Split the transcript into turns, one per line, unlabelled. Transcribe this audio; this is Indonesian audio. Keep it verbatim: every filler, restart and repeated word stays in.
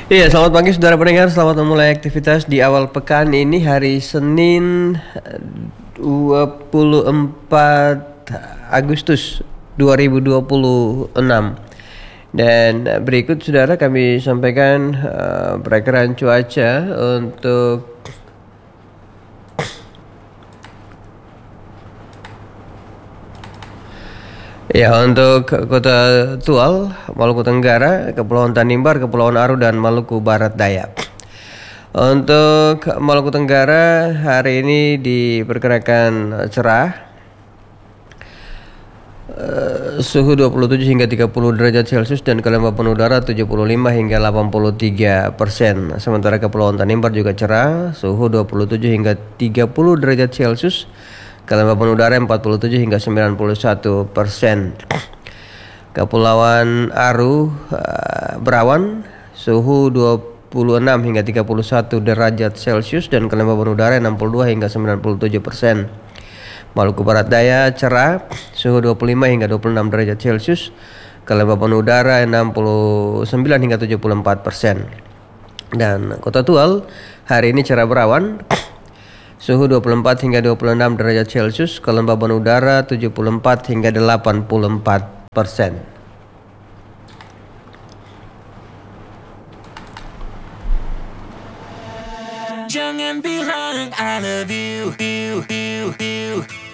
Iya, selamat pagi saudara pendengar. Selamat memulai aktivitas di awal pekan ini hari Senin eh, dua puluh empat Agustus dua ribu dua puluh enam. Dan eh, berikut saudara kami sampaikan uh, perakiraan cuaca untuk Ya, untuk Kota Tual, Maluku Tenggara, Kepulauan Tanimbar, Kepulauan Aru, dan Maluku Barat Daya. Untuk Maluku Tenggara, hari ini diperkirakan cerah, Uh, suhu dua puluh tujuh hingga tiga puluh derajat Celcius dan kelembapan udara tujuh puluh lima hingga delapan puluh tiga persen. Sementara Kepulauan Tanimbar juga cerah, suhu dua puluh tujuh hingga tiga puluh derajat Celcius, kelembapan udara empat puluh tujuh hingga sembilan puluh satu persen. Kepulauan Aru uh, berawan, suhu dua puluh enam hingga tiga puluh satu derajat Celcius dan kelembapan udara enam puluh dua hingga sembilan puluh tujuh persen. Maluku Barat Daya cerah, suhu dua puluh lima hingga dua puluh enam derajat Celcius, kelembapan udara enam puluh sembilan hingga tujuh puluh empat persen. Dan Kota Tual hari ini cerah berawan, suhu dua puluh empat hingga dua puluh enam derajat Celcius, kelembapan udara tujuh puluh empat hingga delapan puluh empat persen.
Jangan bilang I love you, you, you, you.